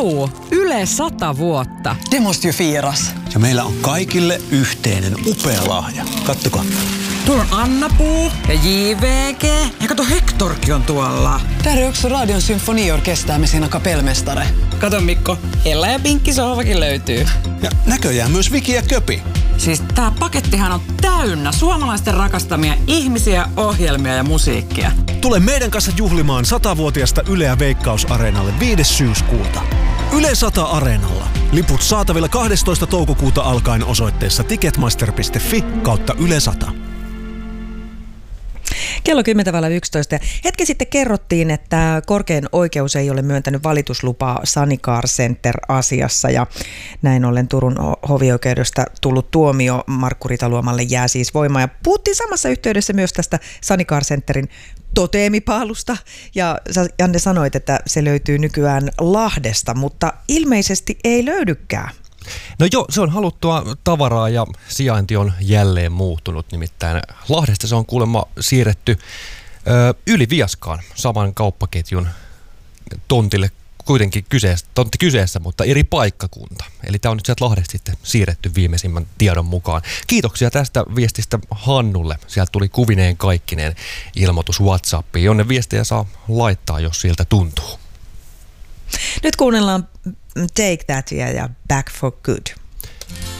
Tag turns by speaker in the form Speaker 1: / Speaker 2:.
Speaker 1: Yle 100 vuotta.
Speaker 2: Det måste ju firas.
Speaker 3: Ja meillä on kaikille yhteinen upea lahja. Kattokaa.
Speaker 1: Tuolla on Anna-Puu ja JVG. Ja kato, Hektorkin on tuolla.
Speaker 2: Där är också Radion symfoniorkester med sina kapellmästare.
Speaker 1: Kato Mikko, Ella ja Pinkki sohvakin löytyy.
Speaker 3: Ja näköjään myös Viki ja Köpi.
Speaker 1: Siis tää pakettihan on täynnä suomalaisten rakastamia ihmisiä, ohjelmia ja musiikkia.
Speaker 3: Tule meidän kanssa juhlimaan 100-vuotiasta Yleä Veikkaus-areenalle 5. syyskuuta. Yle 100 Areenalla. Liput saatavilla 12. toukokuuta alkaen osoitteessa ticketmaster.fi/Yle 100.
Speaker 4: Kello 10.11. Hetki sitten kerrottiin, että korkein oikeus ei ole myöntänyt valituslupaa Sunny Car Center-asiassa ja näin ollen Turun hovioikeudesta tullut tuomio Markku Ritaluomalle jää siis voimaan. Ja puhuttiin samassa yhteydessä myös tästä Sunny Car Centerin toteemipaalusta ja Janne sanoit, että se löytyy nykyään Lahdesta, mutta ilmeisesti ei löydykään.
Speaker 5: No joo, se on haluttua tavaraa ja sijainti on jälleen muuttunut. Nimittäin Lahdesta se on kuulemma siirretty yli Viaskaan saman kauppaketjun tontille, kuitenkin tontti kyseessä, mutta eri paikkakunta. Eli tämä on nyt sieltä Lahdesta sitten siirretty viimeisimmän tiedon mukaan. Kiitoksia tästä viestistä Hannulle. Sieltä tuli kuvineen kaikkineen ilmoitus WhatsAppiin, jonne viestejä saa laittaa, jos siltä tuntuu.
Speaker 4: Nyt kuunnellaan Take That ja Back for Good.